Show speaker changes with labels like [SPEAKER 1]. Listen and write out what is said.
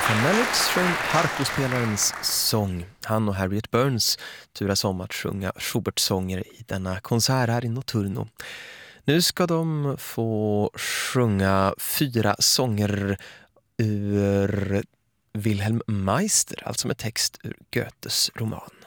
[SPEAKER 1] Melodies från harpspelarens sång. Han och Harriet Burns turas om att sjunga Schubert-sånger i denna konsert här i Notturno. Nu ska de få sjunga 4 sånger ur Wilhelm Meister, alltså med text ur Goethes roman.